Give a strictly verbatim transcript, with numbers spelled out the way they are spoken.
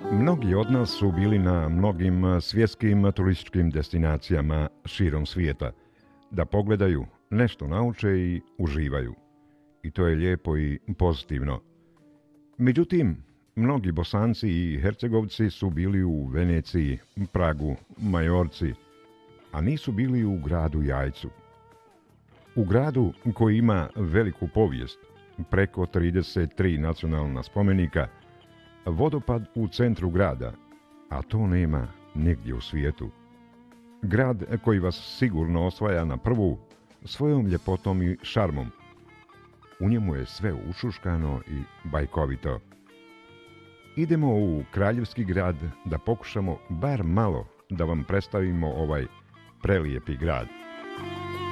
Mnogi od nas su bili na mnogim svjetskim turističkim destinacijama širom svijeta, da pogledaju, nešto nauče i uživaju. I to je lijepo i pozitivno. Međutim, mnogi Bosanci i Hercegovci su bili u Veneciji, Pragu, Majorci, a nisu bili u gradu Jajcu. U gradu koji ima veliku povijest, preko trideset tri nacionalna spomenika, vodopad u centru grada, a to nema nigdje u svijetu. Grad koji vas sigurno osvaja na prvu svojom ljepotom i šarmom. U njemu je sve ušuškano i bajkovito. Idemo u kraljevski grad da pokušamo bar malo da vam predstavimo ovaj prelijepi grad.